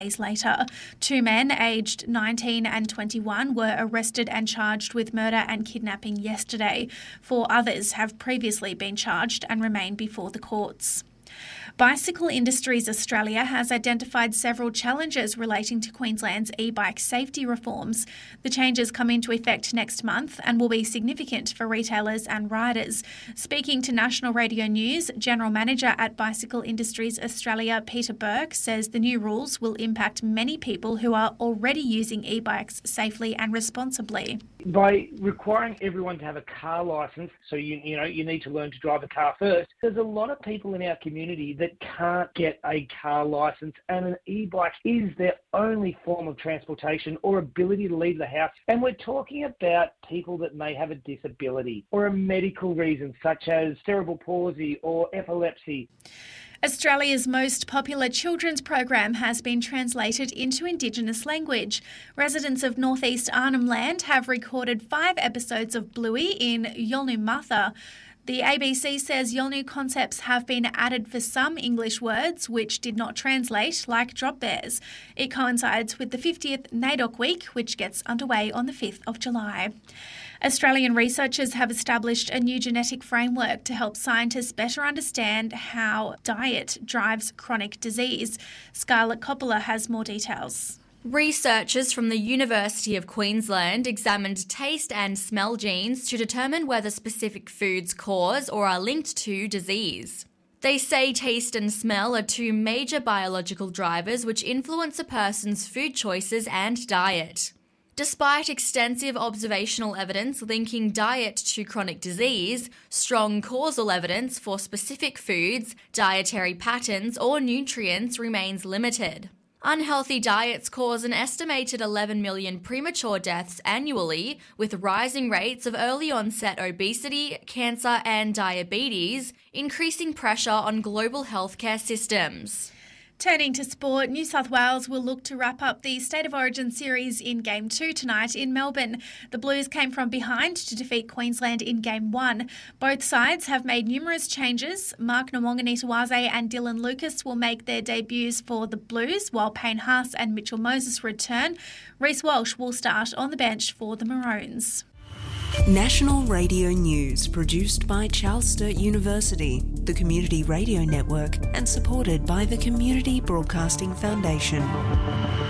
Days later, two men aged 19 and 21 were arrested and charged with murder and kidnapping yesterday. Four others have previously been charged and remain before the courts. Bicycle Industries Australia has identified several challenges relating to Queensland's e-bike safety reforms. The changes come into effect next month and will be significant for retailers and riders. Speaking to National Radio News, General Manager at Bicycle Industries Australia, Peter Burke, says the new rules will impact many people who are already using e-bikes safely and responsibly. By requiring everyone to have a car licence, so you need to learn to drive a car first, there's a lot of people in our community that can't get a car licence, and an e-bike is their only form of transportation or ability to leave the house. And we're talking about people that may have a disability or a medical reason such as cerebral palsy or epilepsy. Australia's most popular children's program has been translated into Indigenous language. Residents of northeast Arnhem Land have recorded 5 episodes of Bluey in Yolngu Matha. The ABC says Yolngu concepts have been added for some English words which did not translate, like drop bears. It coincides with the 50th NAIDOC Week, which gets underway on the 5th of July. Australian researchers have established a new genetic framework to help scientists better understand how diet drives chronic disease. Scarlett Coppola has more details. Researchers from the University of Queensland examined taste and smell genes to determine whether specific foods cause or are linked to disease. They say taste and smell are 2 major biological drivers which influence a person's food choices and diet. Despite extensive observational evidence linking diet to chronic disease, strong causal evidence for specific foods, dietary patterns, or nutrients remains limited. Unhealthy diets cause an estimated 11 million premature deaths annually, with rising rates of early-onset obesity, cancer and diabetes, increasing pressure on global healthcare systems. Turning to sport, New South Wales will look to wrap up the State of Origin series in Game 2 tonight in Melbourne. The Blues came from behind to defeat Queensland in Game 1. Both sides have made numerous changes. Mark Nawonga-Nitawaze and Dylan Lucas will make their debuts for the Blues, while Payne Haas and Mitchell Moses return. Reece Walsh will start on the bench for the Maroons. National Radio News, produced by Charles Sturt University, the Community Radio Network, and supported by the Community Broadcasting Foundation.